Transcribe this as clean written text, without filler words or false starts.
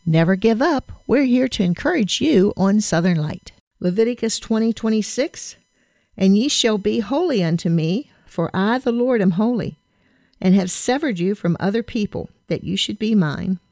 Never give up. We're here to encourage you on Southern Light. Leviticus 20:26, And ye shall be holy unto me, for I the Lord am holy, and have severed you from other people, that you should be mine.